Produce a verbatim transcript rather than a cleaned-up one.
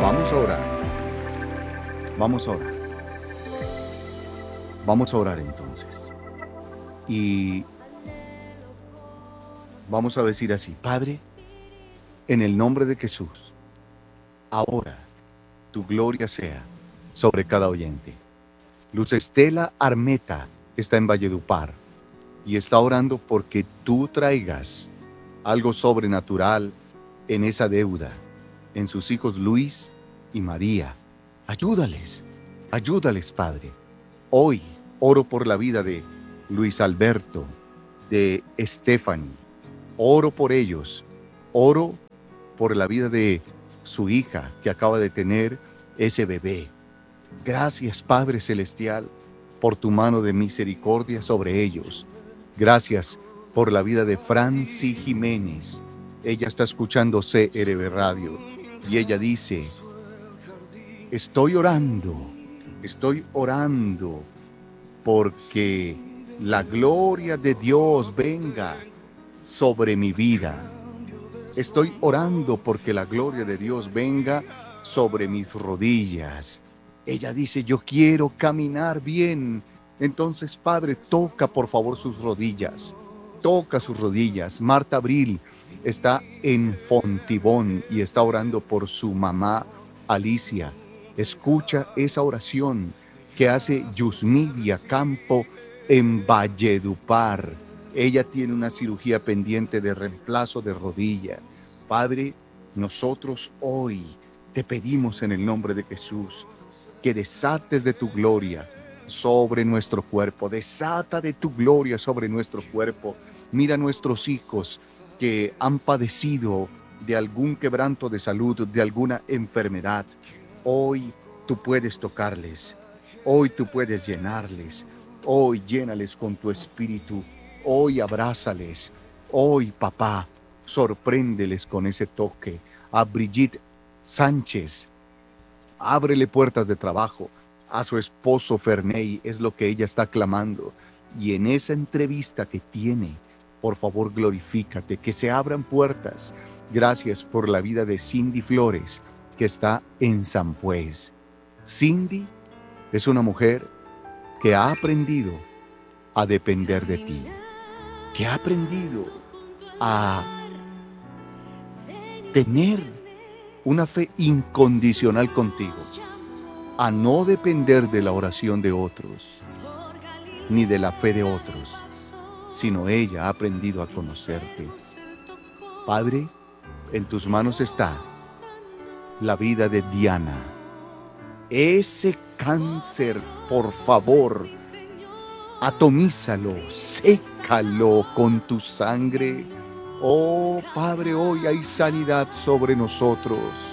Vamos a orar, vamos a orar, vamos a orar entonces. Y vamos a decir así: Padre, en el nombre de Jesús, ahora tu gloria sea sobre cada oyente. Luz Estela Armeta está en Valledupar y está orando porque tú traigas algo sobrenatural en esa deuda, en sus hijos Luis y María. Ayúdales, ayúdales, Padre. Hoy oro por la vida de Luis Alberto, de Stephanie. Oro por ellos. Oro por la vida de su hija que acaba de tener ese bebé. Gracias, Padre Celestial, por tu mano de misericordia sobre ellos. Gracias por la vida de Franci Jiménez. Ella está escuchando C R B Radio y ella dice: estoy orando, estoy orando porque la gloria de Dios venga sobre mi vida. Estoy orando porque la gloria de Dios venga sobre mis rodillas. Ella dice: yo quiero caminar bien. Entonces, Padre, toca por favor sus rodillas. Toca sus rodillas. Marta Abril está en Fontibón y está orando por su mamá Alicia. Escucha esa oración que hace Yusmidia Campo en Valledupar. Ella tiene una cirugía pendiente de reemplazo de rodilla. Padre, nosotros hoy te pedimos en el nombre de Jesús que desates de tu gloria sobre nuestro cuerpo. Desata de tu gloria sobre nuestro cuerpo. Mira a nuestros hijos que han padecido de algún quebranto de salud, de alguna enfermedad. Hoy tú puedes tocarles. Hoy tú puedes llenarles. Hoy llénales con tu espíritu. Hoy abrázales. Hoy, papá, sorpréndeles con ese toque. A Brigitte Sánchez, ábrele puertas de trabajo. A su esposo Ferney es lo que ella está clamando. Y en esa entrevista que tiene, por favor, glorifícate, que se abran puertas. Gracias por la vida de Cindy Flores, que está en San Pues. Cindy es una mujer que ha aprendido a depender de ti, que ha aprendido a tener una fe incondicional contigo, a no depender de la oración de otros, ni de la fe de otros, sino ella ha aprendido a conocerte. Padre, en tus manos está la vida de Diana. Ese cáncer, por favor, atomízalo, sécalo con tu sangre. Oh Padre, hoy hay sanidad sobre nosotros.